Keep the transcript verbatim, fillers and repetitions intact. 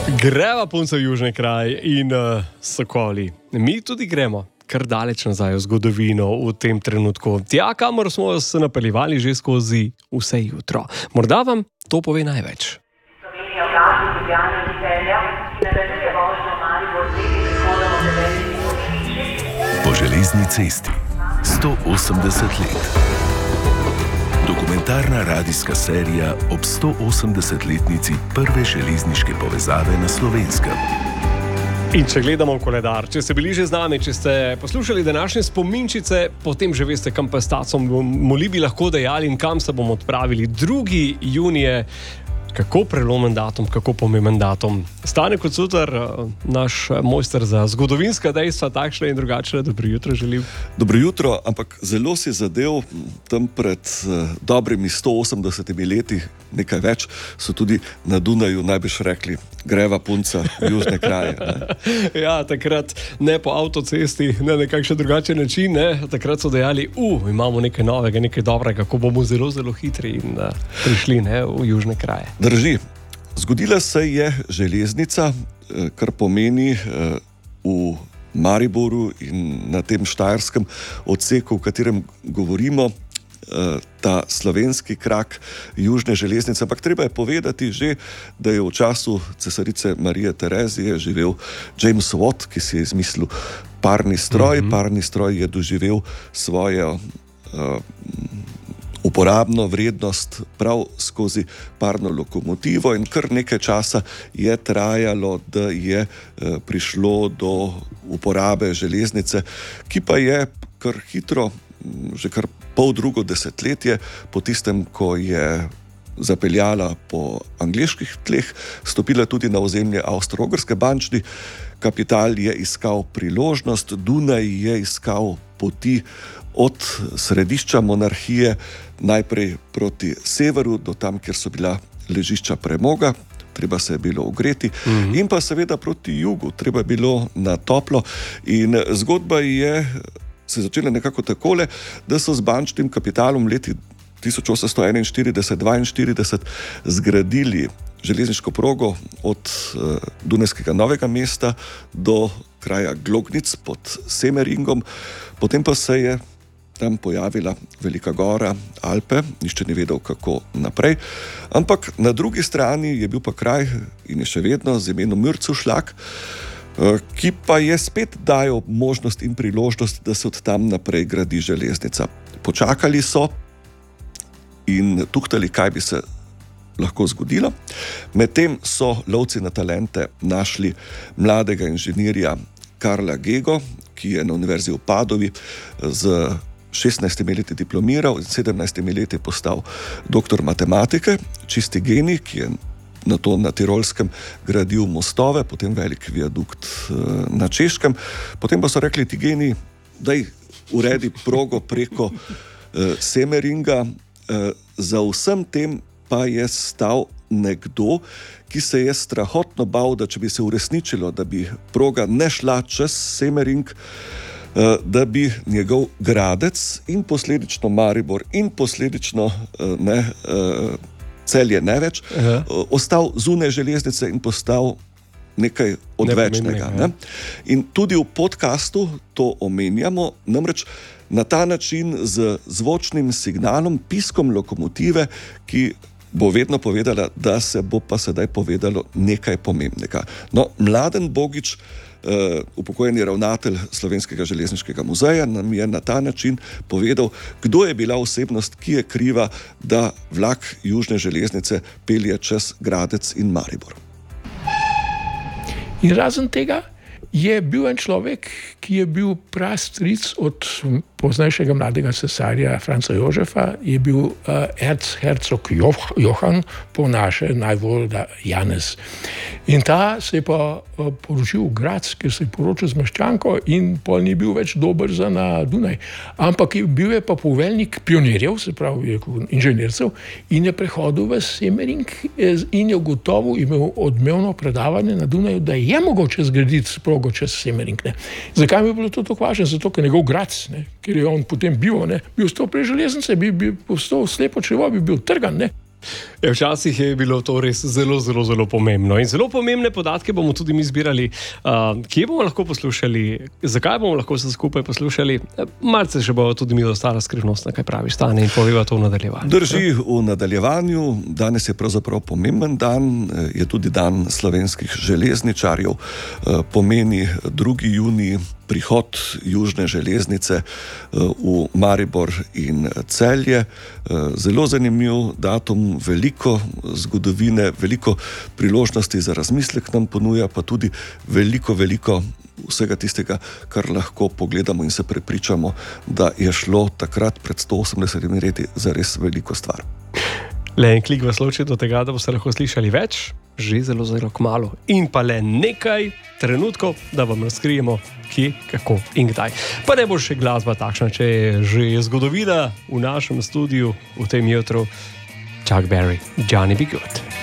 Greva punca v južni kraj in uh, Sokoli. Mi tudi gremo kar daleč nazaj v zgodovino v tem trenutku. Tja, kamor smo se napeljevali že skozi vse jutro. Morda vam to pove največ. Po železni cesti sto osemdeset let. Dokumentarna radijska serija ob sto osemdesetletnici prve železniške povezave na Slovenskem. In če gledamo v koledar, če ste bili že z nami, če ste poslušali današnje spominčice, potem že veste, kam pa s tacom moli bi lahko dejali in kam se bomo odpravili. drugi junij, kako prelomen datum, kako pomemben datum. Stane Kocutar, naš mojster za zgodovinska dejstva, takšne in drugačne, dobro jutro želim. Dobro jutro, ampak zelo si zadev tam pred uh, dobrimi sto osemdesetimi leti, nekaj več, so tudi na Dunaju najbrž rekli, greva punca v južne kraje. Ne? Ja, takrat ne po avtocesti, ne na kakšen drugačen način, ne? Takrat so dejali, uh, imamo nekaj novega, nekaj dobrega, ko bomo zelo, zelo hitri in uh, prišli ne, v južne kraje. Drži. Zgodila se je železnica, kar pomeni v Mariboru in na tem štajerskem odseku, o katerem govorimo, ta slovenski krak južne železnice. Ampak treba je povedati že, da je v času cesarice Marije Terezije živel James Watt, ki si je izmislil parni stroj. Mm-hmm. Parni stroj je doživel svojo uh, uporabno vrednost prav skozi parno lokomotivo in kar nekaj časa je trajalo, da je eh, prišlo do uporabe železnice, ki pa je kar hitro, že kar pol drugo desetletje, po tistem, ko je zapeljala po angleških tleh, stopila tudi na ozemlje Avstro-Ogrske. Bančni kapital je iskal priložnost, Dunaj je iskal poti od središča monarhije najprej proti severu, do tam, kjer so bila ležišča premoga, treba se je bilo ogreti, mm-hmm. in pa seveda proti jugu, treba je bilo na toplo. In zgodba je se začela nekako takole, da so z bančnim kapitalom leti tisoč osemsto enainštirideset dvainštirideset zgradili železniško progo od uh, Dunajskega Novega mesta do kraja Glognic pod Semeringom. Potem pa se je tam pojavila Velika Gora, Alpe, nišče ni vedel, kako naprej. Ampak na drugi strani je bil pa kraj in je še vedno z imenom Mürzuschlag, ki pa je spet dajal možnost in priložnost, da se od tam naprej gradi železnica. Počakali so in tuhtali, kaj bi se lahko zgodilo. Medtem so lovci na talente našli mladega inženirja Karla Gego, ki je na univerzi v Padovi z šestnajstimi leti diplomiral in sedemnajstimi leti postal doktor matematike, čisti genij, ki je na to na Tirolskem gradil mostove, potem velik viadukt na Češkem. Potem pa so rekli ti geniji, daj uredi progo preko eh, Semeringa. Eh, za vsem tem pa je stal nekdo, ki se je strahotno bal, da če bi se uresničilo, da bi proga ne šla čez Semering, da bi njegov Gradec in posledično Maribor in posledično ne, Celje ne več, Aha. ostal zunaj železnice in postal nekaj odvečnega. Ne? In tudi v podcastu to omenjamo, namreč na ta način z zvočnim signalom, piskom lokomotive, ki bo vedno povedala, da se bo pa sedaj povedalo nekaj pomembnega. No, Mladen Bogič, Uh, upokojeni ravnatelj Slovenskega železniškega muzeja, nam je na ta način povedal, kdo je bila osebnost, ki je kriva, da vlak južne železnice pelje čez Gradec in Maribor. In razen tega je bil en človek, ki je bil prastric od poznejšega mladega cesarja Franca Jožefa, je bil uh, erzherzog Joh- Johan, po naše najvolda Janez. In ta se je pa uh, poročil v Graz, ker se je poročil z meščanko in pol ni bil več dober za na Dunaj. Ampak je, bil je pa poveljnik pionirjev, se pravi inženircev, in je prehodil v Semering in je gotovo imel odmevno predavanje na Dunaju, da je mogoče zgraditi progo čez Semering. Ne. Zakaj mi je bilo to tako važno? Zato, ker njegov Graz, ne, ker je on potem bil, ne, bil stop prej železnice, bi, bi postal slepo črevo, bi bil trgan, ne. Ja, včasih je bilo to res zelo, zelo, zelo pomembno. In zelo pomembne podatke bomo tudi mi zbirali. Uh, kje bomo lahko poslušali, zakaj bomo lahko vse skupaj poslušali? Malce še bo tudi mi ostala skrivnostna, kaj pravi Stane, in poveva to v nadaljevanju. Drži, v nadaljevanju. Danes je pravzaprav pomemben dan, je tudi dan slovenskih železničarjev. Pomeni drugi junij, prihod južne železnice v Maribor in Celje. Zelo zanimiv datum, veliko zgodovine, veliko priložnosti za razmislek nam ponuja, pa tudi veliko, veliko vsega tistega, kar lahko pogledamo in se prepričamo, da je šlo takrat pred sto osemdesetimi leti za res veliko stvar. Le en klik vas loči do tega, da boste lahko slišali več, že zelo, zelo kmalu. In pa le nekaj trenutkov, da vam razkrijemo, kje, kako in kdaj. Pa ne bo še glasba takšna, če je že zgodovina v našem studiu v tem jutru. Chuck Berry, Johnny B. Good.